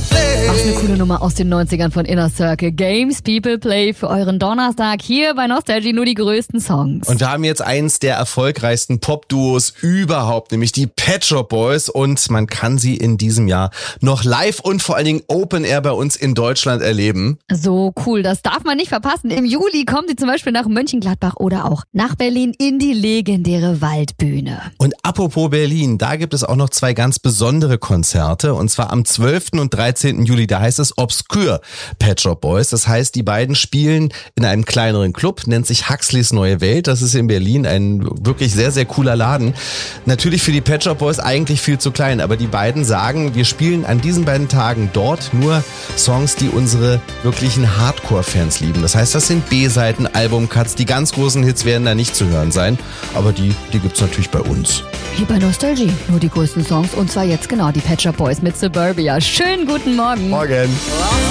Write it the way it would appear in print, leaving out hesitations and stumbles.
play. Was eine coole Nummer aus den 90ern von Inner Circle. Games People Play für euren Donnerstag hier bei Nostalgie, nur die größten Songs. Und wir haben jetzt eins der erfolgreichsten Pop-Duos überhaupt, nämlich die Pet Shop Boys. Und man kann sie in diesem Jahr noch live und vor allen Dingen Open Air bei uns in Deutschland erleben. So cool, das darf man nicht verpassen. Im Juli kommen sie zum Beispiel nach Mönchengladbach oder auch nach Berlin in die legendäre Waldbühne. Und apropos Berlin, da gibt es auch noch zwei ganz besondere Konzerte. Und zwar am 12. und 13. Juli, da heißt es Obscure Pet Shop Boys. Das heißt, die beiden spielen in einem kleineren Club, nennt sich Huxleys Neue Welt. Das ist in Berlin ein wirklich sehr, sehr cooler Laden. Natürlich für die Pet Shop Boys eigentlich viel zu klein, aber die beiden sagen, wir spielen an diesen beiden Tagen dort nur Songs, die unsere wirklichen Hardcore-Fans lieben. Das heißt, das sind B-Seiten, Albumcuts, die ganz großen Hits werden da nicht zu hören sein, aber die gibt's natürlich bei uns. Hier bei Nostalgie, nur die größten Songs und zwar jetzt genau die Pet Shop Boys mit Suburbia. Schönen guten Morgen. Morgen. I'm